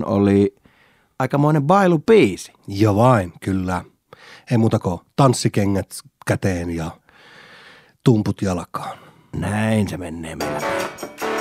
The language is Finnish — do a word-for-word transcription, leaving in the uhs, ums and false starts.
Sehän oli aikamoinen bailubiisi. Ja vain, kyllä. Ei muuta kuin tanssikengät käteen ja tumput jalkaan. Näin se menee meillä.